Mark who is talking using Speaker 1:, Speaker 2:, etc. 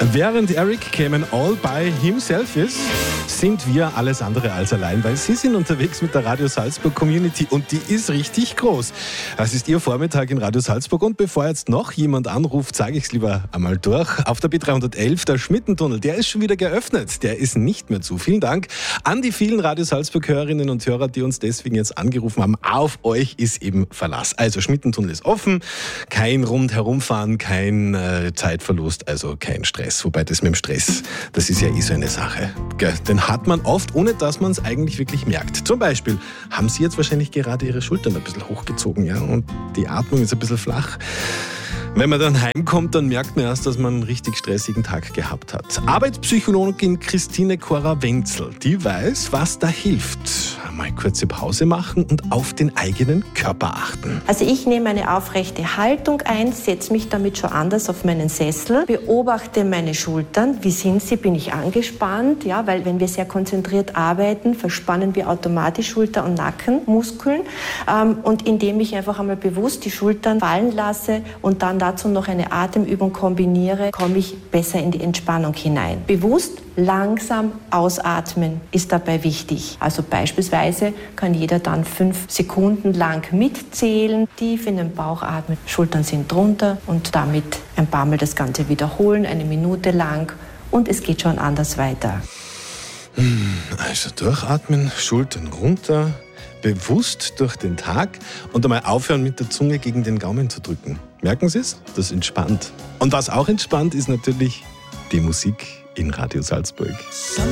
Speaker 1: Während Eric Cayman all by himself ist, sind wir alles andere als allein, weil Sie sind unterwegs mit der Radio Salzburg Community und die ist richtig groß. Das ist Ihr Vormittag in Radio Salzburg und bevor jetzt noch jemand anruft, sage ich es lieber einmal durch. Auf der B311, der Schmittentunnel, der ist schon wieder geöffnet, der ist nicht mehr zu. Vielen Dank an die vielen Radio Salzburg Hörerinnen und Hörer, die uns deswegen jetzt angerufen haben. Auf euch ist eben Verlass. Also Schmittentunnel ist offen, kein Rundherumfahren, kein Zeitverlust, also kein Stress. Wobei das mit dem Stress, das ist ja so eine Sache. Den hat man oft, ohne dass man es eigentlich wirklich merkt. Zum Beispiel haben Sie jetzt wahrscheinlich gerade Ihre Schultern ein bisschen hochgezogen, ja, und die Atmung ist ein bisschen flach. Wenn man dann heimkommt, dann merkt man erst, dass man einen richtig stressigen Tag gehabt hat. Arbeitspsychologin Christine Cora-Wenzel, die weiß, was da hilft. Mal kurze Pause machen und auf den eigenen Körper achten.
Speaker 2: Also ich nehme eine aufrechte Haltung ein, setze mich damit schon anders auf meinen Sessel, beobachte meine Schultern. Wie sind sie? Bin ich angespannt? Ja, weil wenn wir sehr konzentriert arbeiten, verspannen wir automatisch Schulter- und Nackenmuskeln. Und indem ich einfach einmal bewusst die Schultern fallen lasse und dann dazu noch eine Atemübung kombiniere, komme ich besser in die Entspannung hinein. Bewusst langsam ausatmen ist dabei wichtig. Also beispielsweise kann jeder dann 5 Sekunden lang mitzählen, tief in den Bauch atmen, Schultern sind drunter und damit ein paar Mal das Ganze wiederholen, 1 Minute lang und es geht schon anders weiter.
Speaker 1: Also durchatmen, Schultern runter, bewusst durch den Tag und einmal aufhören mit der Zunge gegen den Gaumen zu drücken. Merken Sie es? Das entspannt. Und was auch entspannt, ist natürlich die Musik in Radio Salzburg.